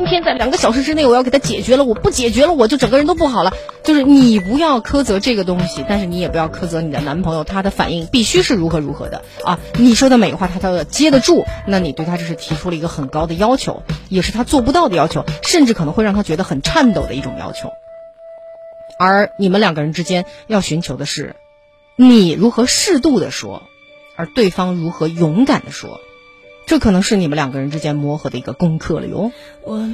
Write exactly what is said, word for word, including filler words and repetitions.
天在两个小时之内我要给他解决了，我不解决了我就整个人都不好了。就是你不要苛责这个东西，但是你也不要苛责你的男朋友，他的反应必须是如何如何的啊！你说的每个话他都要接得住，那你对他这是提出了一个很高的要求，也是他做不到的要求，甚至可能会让他觉得很颤抖的一种要求。而你们两个人之间要寻求的是，你如何适度的说，而对方如何勇敢的说，这可能是你们两个人之间磨合的一个功课了哟。我